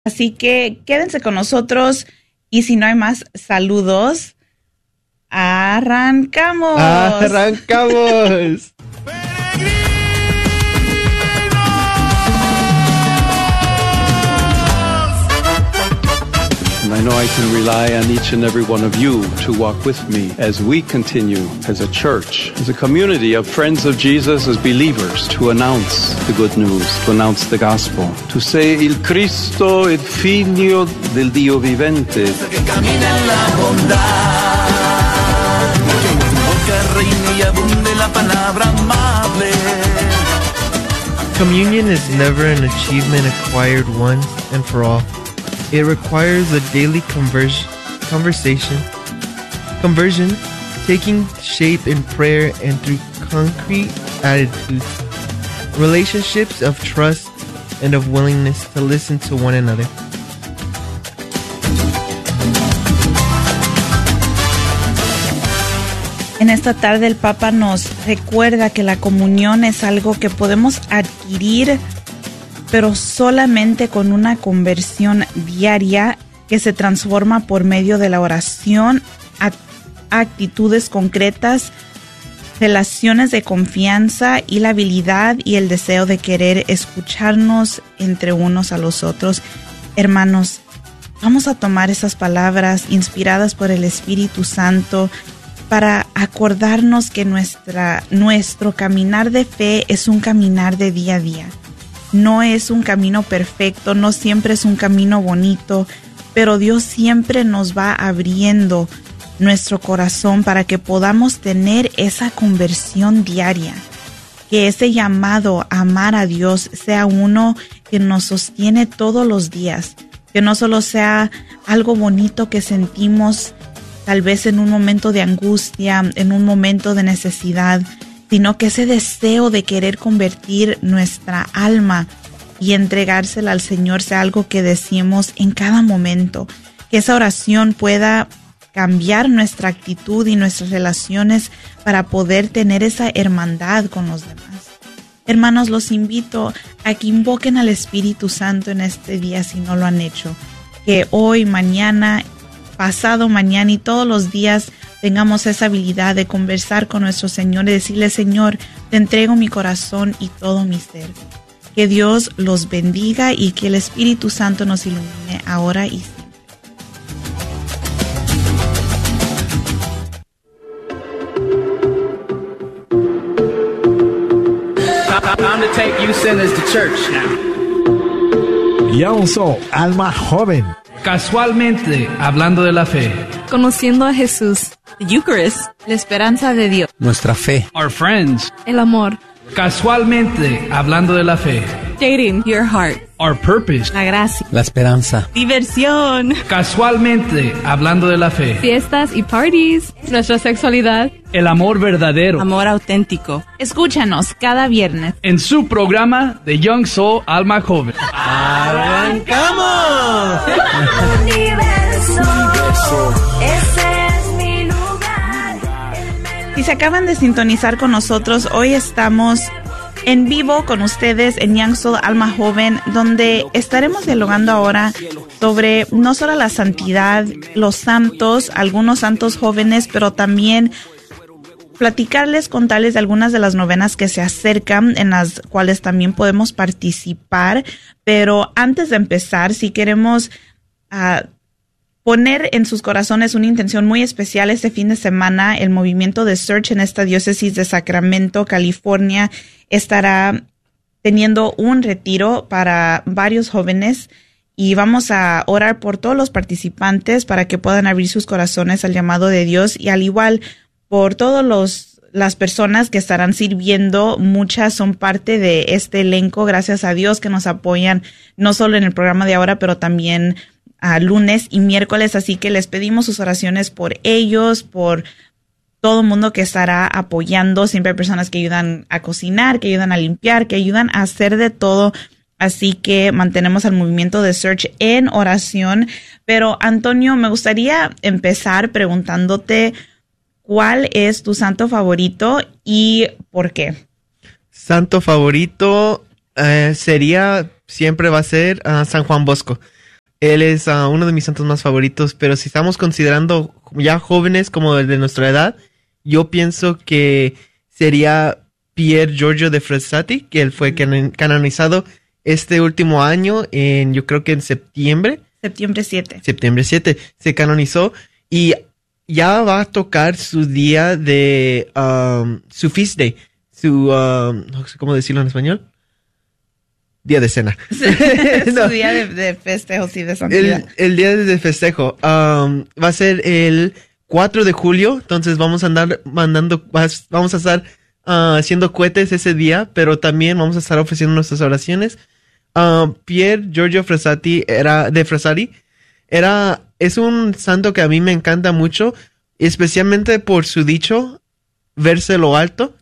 Así que quédense con nosotros y si no hay más saludos, ¡arrancamos! ¡Arrancamos! And I know I can rely on each and every one of you to walk with me as we continue as a church, as a community of friends of Jesus, as believers, to announce the good news, to announce the gospel, to say il Cristo è figlio del Dio vivente. Que camina en la bondad, que en tu boca reine y abunde la palabra amable. Communion is never an achievement acquired once and for all. It requires a daily conversion taking shape in prayer and through concrete attitudes, relationships of trust and of willingness to listen to one another. En esta tarde el Papa nos recuerda que la comunión es algo que podemos adquirir, pero solamente con una conversión diaria que se transforma por medio de la oración, actitudes concretas, relaciones de confianza y la habilidad y el deseo de querer escucharnos entre unos a los otros. Hermanos, vamos a tomar esas palabras inspiradas por el Espíritu Santo para acordarnos que nuestro caminar de fe es un caminar de día a día. No es un camino perfecto, no siempre es un camino bonito, pero Dios siempre nos va abriendo nuestro corazón para que podamos tener esa conversión diaria. Que ese llamado a amar a Dios sea uno que nos sostiene todos los días. Que no solo sea algo bonito que sentimos tal vez en un momento de angustia, en un momento de necesidad, sino que ese deseo de querer convertir nuestra alma y entregársela al Señor sea algo que decimos en cada momento. Que esa oración pueda cambiar nuestra actitud y nuestras relaciones para poder tener esa hermandad con los demás. Hermanos, los invito a que invoquen al Espíritu Santo en este día si no lo han hecho. Que hoy, mañana, pasado mañana y todos los días tengamos esa habilidad de conversar con nuestro Señor y decirle: Señor, te entrego mi corazón y todo mi ser. Que Dios los bendiga y que el Espíritu Santo nos ilumine ahora y siempre. Time to take you sinners to church now. Young Soul, alma joven. Casualmente, hablando de la fe. Conociendo a Jesús. The Eucharist. La esperanza de Dios. Nuestra fe. Our friends. El amor. Casualmente, hablando de la fe. Dating. Your heart. Our purpose. La gracia. La esperanza. Diversión. Casualmente, hablando de la fe. Fiestas y parties. Nuestra sexualidad. El amor verdadero. Amor auténtico. Escúchanos cada viernes En su programa de Young Soul Alma Joven. ¡Arrancamos! Ese es mi lugar. Si se acaban de sintonizar con nosotros, hoy estamos en vivo con ustedes en Young Soul Alma Joven, donde estaremos dialogando ahora sobre no solo la santidad, los santos, algunos santos jóvenes, pero también platicarles, contarles de algunas de las novenas que se acercan, en las cuales también podemos participar. Pero antes de empezar, si queremos poner en sus corazones una intención muy especial este fin de semana, el movimiento de Search en esta diócesis de Sacramento, California, estará teniendo un retiro para varios jóvenes y vamos a orar por todos los participantes para que puedan abrir sus corazones al llamado de Dios y al igual por todos las personas que estarán sirviendo. Muchas son parte de este elenco, gracias a Dios, que nos apoyan no solo en el programa de ahora, pero también lunes y miércoles, así que les pedimos sus oraciones por ellos, por todo el mundo que estará apoyando. Siempre hay personas que ayudan a cocinar, que ayudan a limpiar, que ayudan a hacer de todo, así que mantenemos al movimiento de Search en oración. Pero Antonio, me gustaría empezar preguntándote ¿cuál es tu santo favorito y por qué? Santo favorito siempre va a ser San Juan Bosco. Él es uno de mis santos más favoritos, pero si estamos considerando ya jóvenes como de nuestra edad, yo pienso que sería Pier Giorgio de Frassati, que él fue canonizado este último año, yo creo que en septiembre. Septiembre 7. Septiembre 7 se canonizó y ya va a tocar su día de su feast day, no sé cómo decirlo en español. Día de cena. Su día de festejo, sí, de santidad. El día de festejo. Va a ser el 4 de julio, entonces vamos a vamos a estar haciendo cohetes ese día, pero también vamos a estar ofreciendo nuestras oraciones. Pier Giorgio Frassati es un santo que a mí me encanta mucho, especialmente por su dicho, verse lo alto,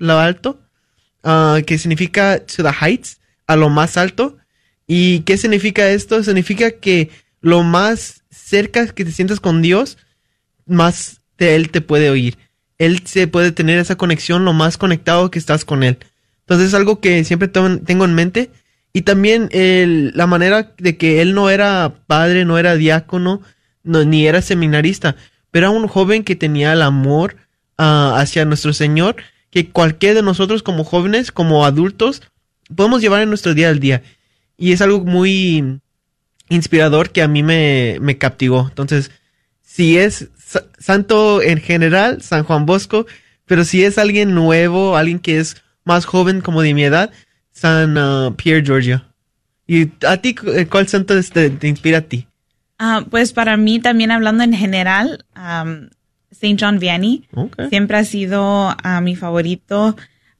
que significa to the heights, a lo más alto. ¿Y qué significa esto? Significa que lo más cerca que te sientas con Dios, más de Él te puede oír. Él se puede tener esa conexión lo más conectado que estás con Él. Entonces es algo que siempre tengo en mente. Y también la manera de que Él no era padre, no era diácono, ni era seminarista, pero era un joven que tenía el amor hacia nuestro Señor, que cualquiera de nosotros como jóvenes, como adultos, podemos llevar en nuestro día al día. Y es algo muy inspirador que a mí me captivó. Entonces, si es santo en general, San Juan Bosco, pero si es alguien nuevo, alguien que es más joven como de mi edad, San Pier Giorgio. ¿Y a ti, cuál santo te inspira a ti? Pues para mí también, hablando en general, Saint John Vianney siempre ha sido mi favorito,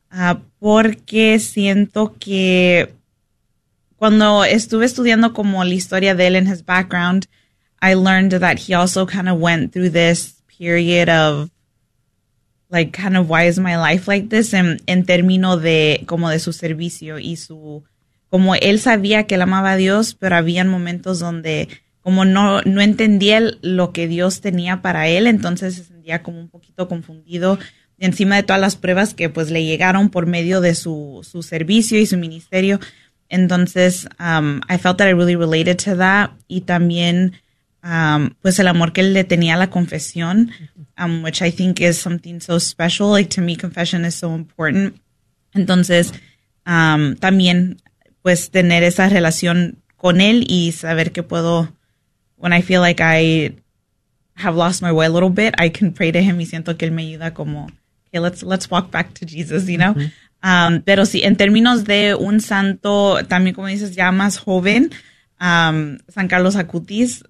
porque siento que cuando estuve estudiando como la historia de él en his background, I learned that he also kind of went through this period of like, kind of, why is my life like this? En términos de como de su servicio y como él sabía que él amaba a Dios, pero habían momentos donde como no entendía lo que Dios tenía para él, entonces se sentía como un poquito confundido encima de todas las pruebas que pues le llegaron por medio de su servicio y su ministerio. Entonces, I felt that I really related to that. Y también, pues el amor que él le tenía a la confesión, which I think is something so special. Like, to me, confession is so important. Entonces, también, pues tener esa relación con él y saber que puedo, when I feel like I have lost my way a little bit, I can pray to him y siento que él me ayuda como, okay, let's walk back to Jesus, you know? Pero sí, en términos de un santo, también como dices, ya más joven, San Carlos Acutis,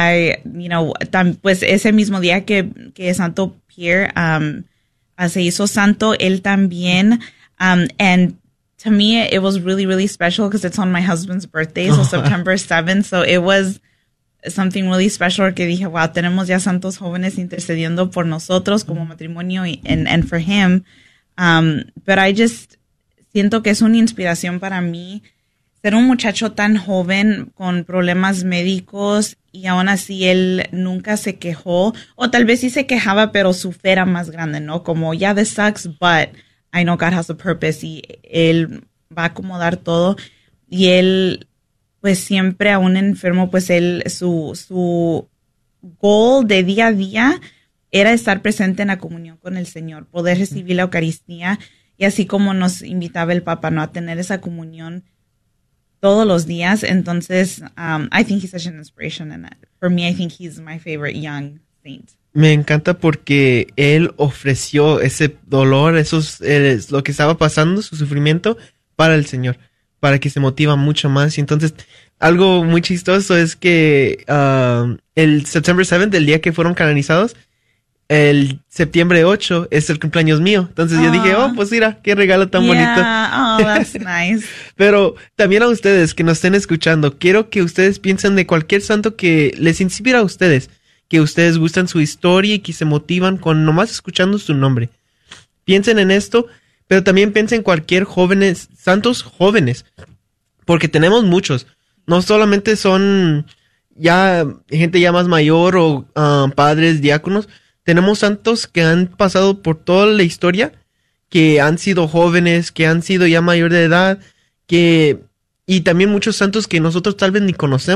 pues ese mismo día que Santo Pierre se hizo santo, él también, and to me, it was really, really special because it's on my husband's birthday, so September 7th, so it was something really special que dije, wow, tenemos ya santos jóvenes intercediendo por nosotros como matrimonio and for him. Pero I just siento que es una inspiración para mí ser un muchacho tan joven con problemas médicos y aún así él nunca se quejó, o tal vez sí se quejaba, pero su fe era más grande, ¿no? Como, yeah, this sucks, but I know God has a purpose y él va a acomodar todo. Y él, pues siempre aún enfermo, pues él, su goal de día a día era estar presente en la comunión con el Señor, poder recibir la Eucaristía, y así como nos invitaba el Papa, ¿no?, a tener esa comunión todos los días. Entonces, I think he's such an inspiration, and for me, I think he's my favorite young saint. Me encanta porque él ofreció ese dolor, lo que estaba pasando, su sufrimiento, para el Señor, para que se motiva mucho más. Y entonces, algo muy chistoso es que el September 7th, el día que fueron canonizados, el septiembre 8 es el cumpleaños mío. Entonces yo dije, pues mira, qué regalo tan bonito. Oh, that's nice. Pero también a ustedes que nos estén escuchando, quiero que ustedes piensen de cualquier santo que les inspira a ustedes, que ustedes gustan su historia y que se motivan con nomás escuchando su nombre. Piensen en esto, pero también piensen en cualquier santos jóvenes, porque tenemos muchos. No solamente son ya gente ya más mayor o padres, diáconos. Tenemos santos que han pasado por toda la historia, que han sido jóvenes, que han sido ya mayor de edad, y también muchos santos que nosotros tal vez ni conocemos,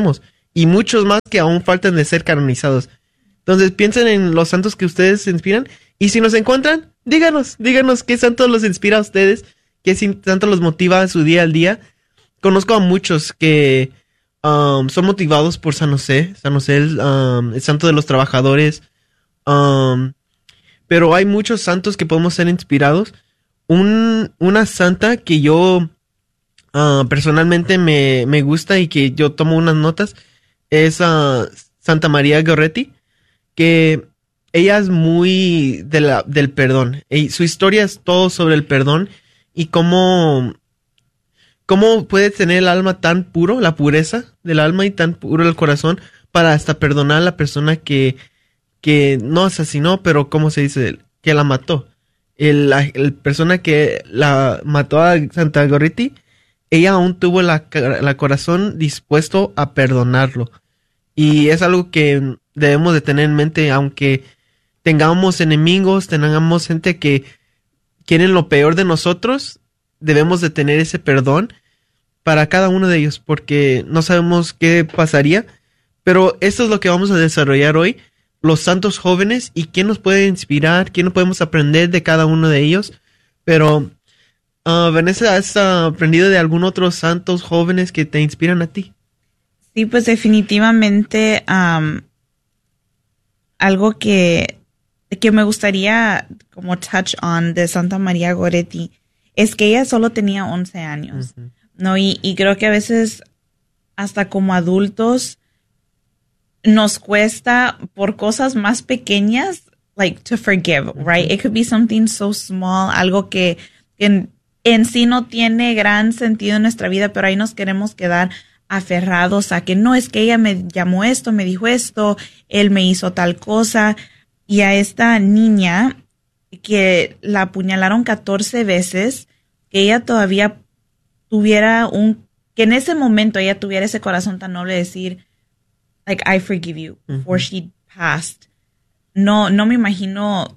y muchos más que aún faltan de ser canonizados. Entonces piensen en los santos que ustedes se inspiran, y si nos encuentran, díganos qué santos los inspira a ustedes, qué santo los motiva a su día al día. Conozco a muchos que son motivados por San José. San José, el santo de los trabajadores. Pero hay muchos santos que podemos ser inspirados. Una santa que yo personalmente me gusta y que yo tomo unas notas es Santa María Goretti, que ella es muy del perdón. Su historia es todo sobre el perdón y cómo puede tener el alma tan puro, la pureza del alma y tan puro el corazón para hasta perdonar a la persona que no asesinó, pero ¿cómo se dice? Que la mató. El persona que la mató a Santa Goretti, ella aún tuvo la corazón dispuesto a perdonarlo. Y es algo que debemos de tener en mente, aunque tengamos enemigos, tengamos gente que quieren lo peor de nosotros, debemos de tener ese perdón para cada uno de ellos, porque no sabemos qué pasaría. Pero esto es lo que vamos a desarrollar hoy, los santos jóvenes, y quién nos puede inspirar, quién nos podemos aprender de cada uno de ellos. Pero, Vanessa, ¿has aprendido de algún otro santos jóvenes que te inspiran a ti? Sí, pues definitivamente algo que me gustaría como touch on de Santa María Goretti es que ella solo tenía 11 años, uh-huh. ¿No? Y creo que a veces hasta como adultos nos cuesta por cosas más pequeñas, like to forgive, right? It could be something so small, algo que en sí no tiene gran sentido en nuestra vida, pero ahí nos queremos quedar aferrados a que no, es que ella me llamó esto, me dijo esto, él me hizo tal cosa. Y a esta niña que la apuñalaron 14 veces, que ella todavía que en ese momento ella tuviera ese corazón tan noble de decir, like, I forgive you, before she passed. No me imagino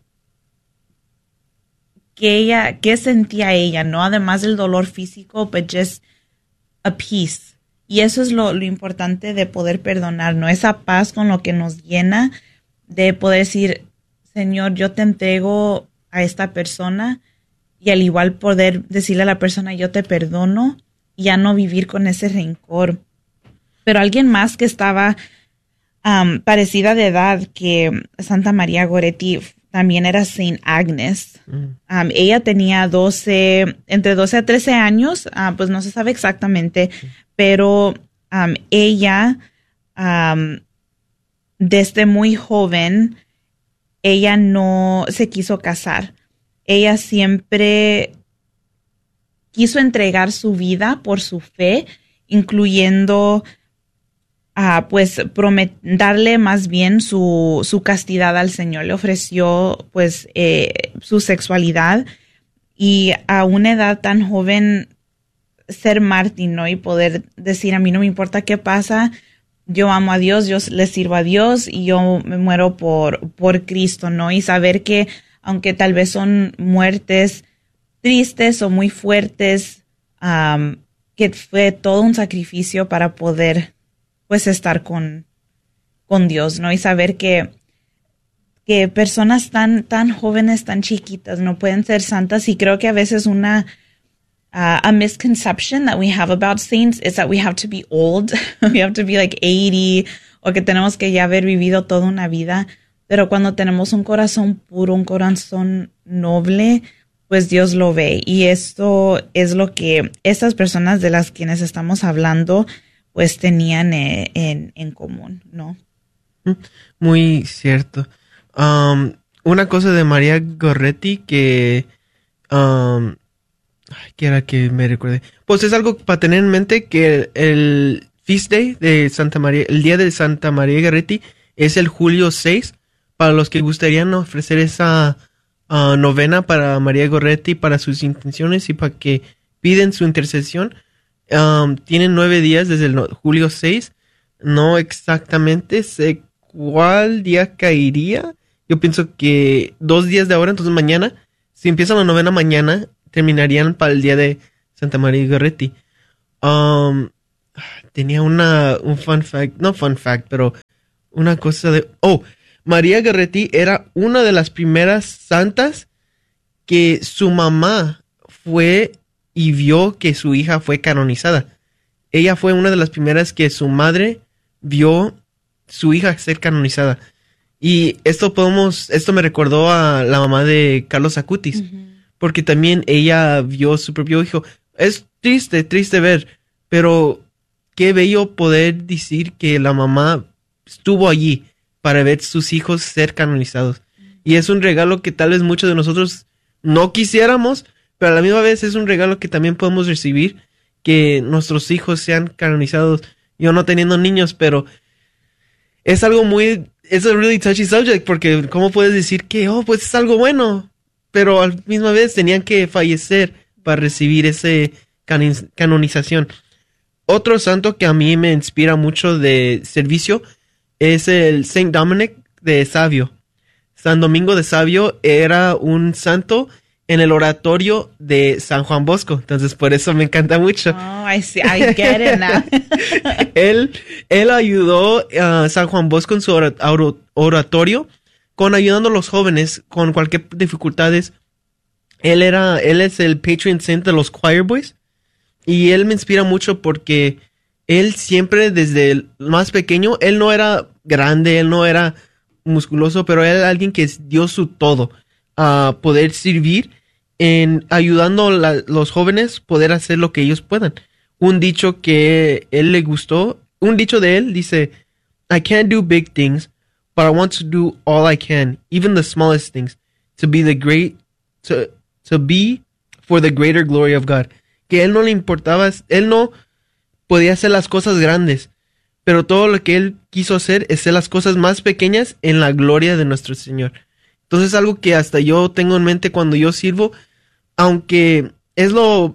qué sentía ella, ¿no? Además del dolor físico, but just a peace. Y eso es lo importante de poder perdonar, ¿no? Esa paz con lo que nos llena de poder decir, Señor, yo te entrego a esta persona, y al igual poder decirle a la persona, yo te perdono, y ya no vivir con ese rencor. Pero alguien más que estaba parecida de edad que Santa María Goretti también era Saint Agnes. Ella tenía entre 12 a 13 años, pues no se sabe exactamente, pero ella, desde muy joven, ella no se quiso casar. Ella siempre quiso entregar su vida por su fe, incluyendo pues darle más bien su castidad al Señor. Le ofreció pues su sexualidad, y a una edad tan joven ser mártir, ¿no? Y poder decir, a mí no me importa qué pasa, yo amo a Dios, yo le sirvo a Dios y yo me muero por Cristo, ¿no? Y saber que aunque tal vez son muertes tristes o muy fuertes, que fue todo un sacrificio para poder pues estar con Dios, ¿no? Y saber que personas tan jóvenes, tan chiquitas, no pueden ser santas. Y creo que a veces a misconception that we have about saints is that we have to be old. We have to be like 80, o que tenemos que ya haber vivido toda una vida. Pero cuando tenemos un corazón puro, un corazón noble, pues Dios lo ve. Y esto es lo que estas personas de las quienes estamos hablando pues tenían en común, ¿no? Muy cierto. Una cosa de María Goretti que ¿qué era que me recuerde? Pues es algo para tener en mente, que el Feast Day de Santa María, el día de Santa María Goretti, es el julio 6. Para los que gustarían ofrecer esa novena para María Goretti, para sus intenciones y para que piden su intercesión, tienen 9 días desde el julio 6. No exactamente sé cuál día caería. Yo pienso que 2 días de ahora, entonces mañana, si empiezan la novena mañana, terminarían para el día de Santa María Goretti. tenía un fun fact, no fun fact, pero una cosa de... María Garretti era una de las primeras santas que su mamá fue y vio que su hija fue canonizada. Ella fue una de las primeras que su madre vio su hija ser canonizada. Y esto me recordó a la mamá de Carlos Acutis, porque también ella vio su propio hijo. Es triste ver, pero qué bello poder decir que la mamá estuvo allí para ver sus hijos ser canonizados. Y es un regalo que tal vez muchos de nosotros no quisiéramos, pero a la misma vez es un regalo que también podemos recibir, que nuestros hijos sean canonizados. Yo no teniendo niños, pero es algo es a really touchy subject, porque ¿cómo puedes decir que, pues es algo bueno? Pero a la misma vez tenían que fallecer para recibir ese canonización. Otro santo que a mí me inspira mucho de servicio es el Saint Dominic de Savio. San Domingo de Savio era un santo en el oratorio de San Juan Bosco. Entonces, por eso me encanta mucho. Oh, I get it now. él ayudó a San Juan Bosco en su oratorio ayudando a los jóvenes con cualquier dificultades. Él es el patron saint de los choir boys. Y él me inspira mucho porque él siempre, desde el más pequeño, él no era grande, él no era musculoso, pero él era alguien que dio su todo a poder servir en ayudando a los jóvenes poder hacer lo que ellos puedan. Un dicho que él le gustó, un dicho de él dice, I can't do big things, but I want to do all I can, even the smallest things, to be for the greater glory of God. Que a él no le importaba, él no podía hacer las cosas grandes, pero todo lo que él quiso hacer es hacer las cosas más pequeñas en la gloria de nuestro Señor. Entonces, algo que hasta yo tengo en mente cuando yo sirvo, aunque es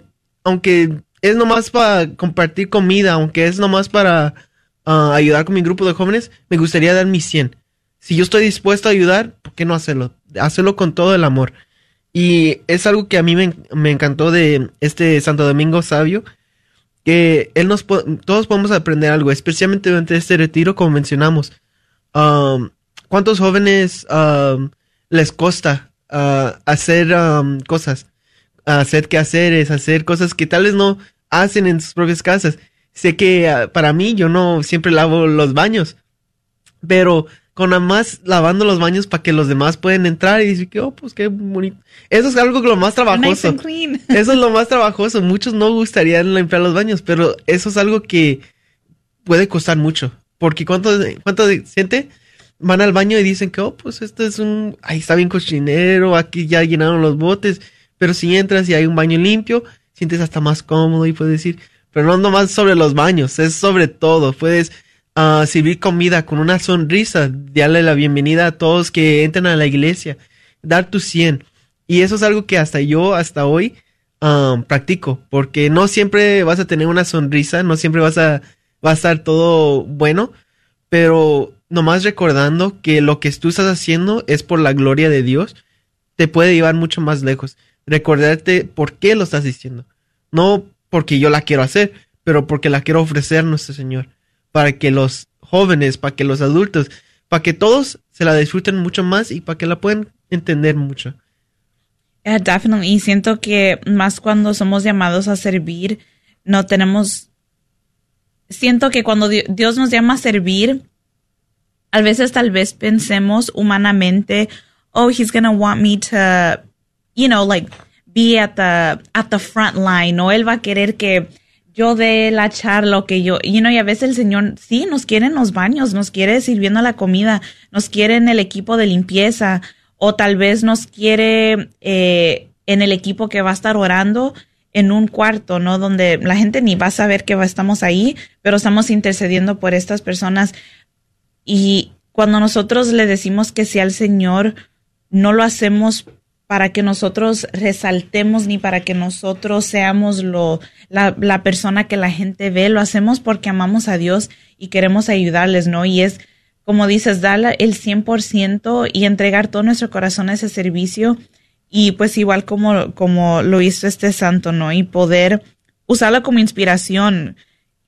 nomás para compartir comida, aunque es nomás para ayudar con mi grupo de jóvenes, me gustaría dar mi 100. Si yo estoy dispuesto a ayudar, ¿por qué no hacerlo? Hacerlo con todo el amor. Y es algo que a mí me encantó de este Santo Domingo Savio, que todos podemos aprender algo, especialmente durante este retiro, como mencionamos. ¿Cuántos jóvenes les cuesta hacer cosas? Hacer quehaceres, hacer cosas que tal vez no hacen en sus propias casas. Sé que para mí, yo no siempre lavo los baños, pero con nada más lavando los baños para que los demás puedan entrar y decir que, pues qué bonito. Eso es algo lo más trabajoso. Nice and clean. Eso es lo más trabajoso. Muchos no gustarían limpiar los baños, pero eso es algo que puede costar mucho. Porque ¿cuánto siente? Van al baño y dicen que, pues esto es ahí está bien cochinero, aquí ya llenaron los botes. Pero si entras y hay un baño limpio, sientes hasta más cómodo y puedes decir, pero no nomás sobre los baños, es sobre todo. Puedes servir comida con una sonrisa, darle la bienvenida a todos que entran a la iglesia, dar tu 100. Y eso es algo que hasta hoy practico, porque no siempre vas a tener una sonrisa, no siempre va a estar todo bueno, pero nomás recordando que lo que tú estás haciendo es por la gloria de Dios, te puede llevar mucho más lejos. Recordarte por qué lo estás diciendo. No porque yo la quiero hacer, pero porque la quiero ofrecer a nuestro Señor. Para que los jóvenes, para que los adultos, para que todos se la disfruten mucho más y para que la puedan entender mucho. Yeah, definitely. Y siento que más cuando somos llamados a servir, siento que cuando Dios nos llama a servir, a veces tal vez pensemos humanamente, he's gonna want me to, be at the front line, o él va a querer que yo dé la charla, o que yo, y a veces el Señor sí nos quiere en los baños, nos quiere sirviendo la comida, nos quiere en el equipo de limpieza, o tal vez nos quiere en el equipo que va a estar orando en un cuarto, ¿no? Donde la gente ni va a saber que estamos ahí, pero estamos intercediendo por estas personas. Y cuando nosotros le decimos que sí al Señor, no lo hacemos para que nosotros resaltemos ni para que nosotros seamos la persona que la gente ve. Lo hacemos porque amamos a Dios y queremos ayudarles, ¿no? Y es, como dices, dar el 100% y entregar todo nuestro corazón a ese servicio. Y pues igual como lo hizo este santo, ¿no? Y poder usarlo como inspiración.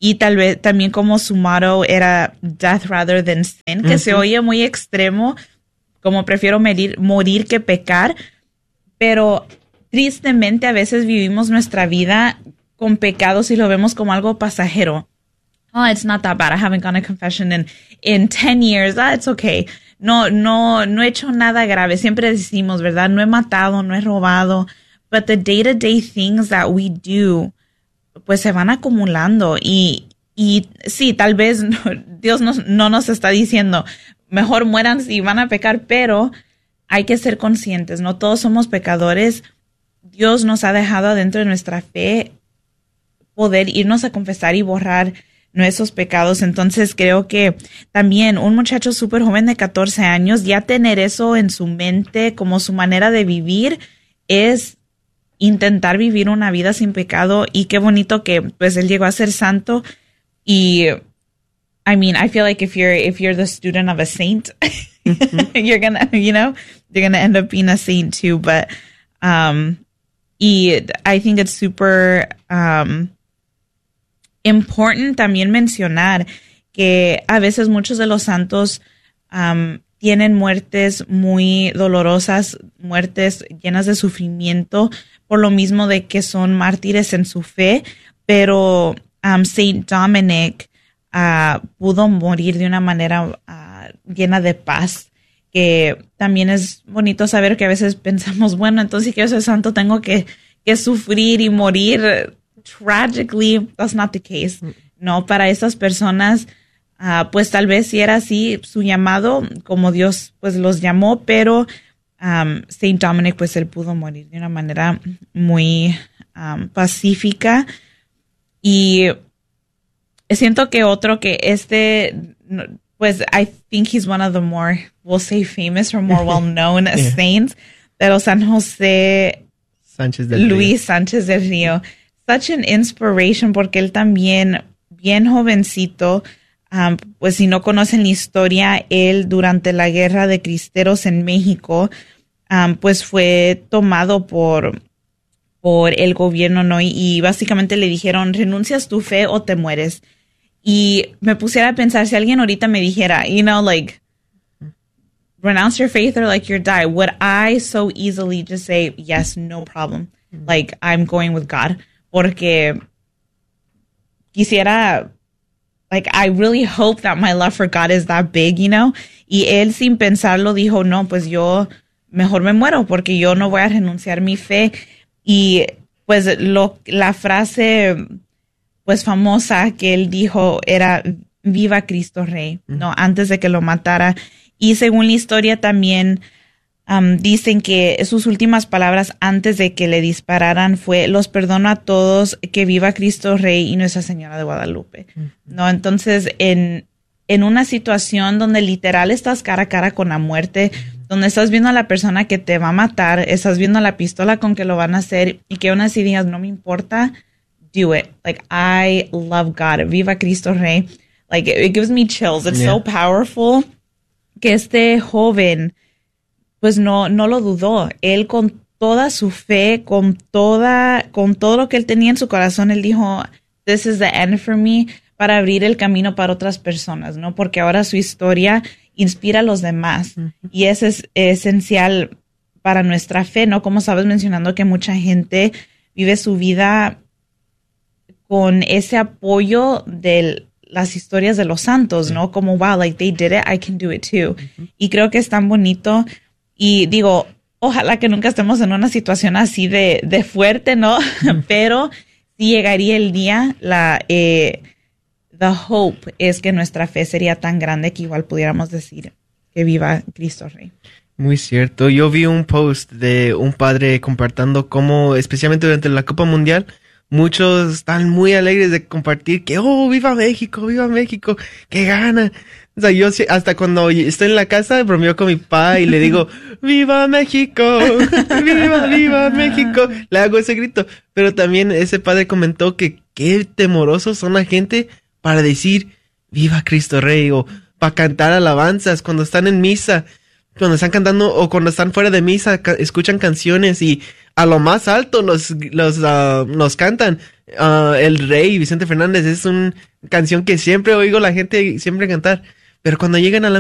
Y tal vez también como su motto era death rather than sin, que se oye muy extremo, como prefiero morir que pecar, pero tristemente a veces vivimos nuestra vida con pecados y lo vemos como algo pasajero. Oh, it's not that bad. I haven't gone to confession in 10 years. It's okay. No he hecho nada grave. Siempre decimos, ¿verdad? No he matado, no he robado. But the day-to-day things that we do, pues se van acumulando. Y sí, tal vez Dios no nos está diciendo, mejor mueran si van a pecar, pero hay que ser conscientes. No todos somos pecadores. Dios nos ha dejado adentro de nuestra fe poder irnos a confesar y borrar nuestros pecados. Entonces creo que también un muchacho súper joven de 14 años, ya tener eso en su mente como su manera de vivir es intentar vivir una vida sin pecado. Y qué bonito que pues él llegó a ser santo. Y I mean, I feel like if you're the student of a saint, you're gonna end up being a saint too. But y I think it's super important también mencionar que a veces muchos de los santos tienen muertes muy dolorosas, muertes llenas de sufrimiento, por lo mismo de que son mártires en su fe, pero Saint Dominic pudo morir de una manera llena de paz, que también es bonito saber que a veces pensamos, bueno, entonces si quiero ser santo tengo que sufrir y morir tragically. That's not the case. No, para esas personas, pues tal vez si era así su llamado, como Dios pues los llamó, pero Saint Dominic pues él pudo morir de una manera muy pacífica. Y siento que otro que pues I think he's one of the more, we'll say famous or more well-known saints, pero San José Luis Sánchez del Río. Such an inspiration, porque él también, bien jovencito, pues si no conocen la historia, él durante la guerra de cristeros en México, pues fue tomado por el gobierno, ¿no? Y básicamente le dijeron, renuncias tu fe o te mueres. Y me pusiera a pensar, si alguien ahorita me dijera, like, renounce your faith or like you're die, would I so easily just say, yes, no problem. Like, I'm going with God. Porque quisiera, like, I really hope that my love for God is that big, Y él sin pensarlo dijo, no, pues yo mejor me muero porque yo no voy a renunciar mi fe. Y pues la frase pues famosa que él dijo era viva Cristo Rey, ¿no? Antes de que lo matara. Y según la historia también dicen que sus últimas palabras antes de que le dispararan fue, los perdono a todos, que viva Cristo Rey y Nuestra Señora de Guadalupe, ¿no? Entonces, en una situación donde literal estás cara a cara con la muerte, donde estás viendo a la persona que te va a matar, estás viendo la pistola con que lo van a hacer y que aún así digas, no me importa, do it. Like, I love God. Viva Cristo Rey. Like, it gives me chills. It's so powerful que este joven pues no lo dudó. Él con toda su fe, con todo lo que él tenía en su corazón, él dijo, this is the end for me, para abrir el camino para otras personas, ¿no? Porque ahora su historia inspira a los demás. Y eso es esencial para nuestra fe, ¿no? Como sabes, mencionando que mucha gente vive su vida con ese apoyo de las historias de los santos, ¿no? Como, wow, like they did it, I can do it too. Y creo que es tan bonito. Y digo, ojalá que nunca estemos en una situación así de fuerte, ¿no? Pero sí llegaría el día, the hope es que nuestra fe sería tan grande que igual pudiéramos decir que viva Cristo Rey. Muy cierto. Yo vi un post de un padre compartiendo cómo, especialmente durante la Copa Mundial, muchos están muy alegres de compartir que, viva México, que gana. O sea, yo hasta cuando estoy en la casa bromeo con mi papá y le digo, ¡viva México! ¡Viva México! Le hago ese grito. Pero también ese padre comentó que qué temorosos son la gente para decir, ¡viva Cristo Rey! O para cantar alabanzas cuando están en misa, cuando están cantando o cuando están fuera de misa, escuchan canciones y a lo más alto nos cantan. El rey Vicente Fernández es un canción que siempre oigo la gente siempre cantar. Pero cuando llegan a la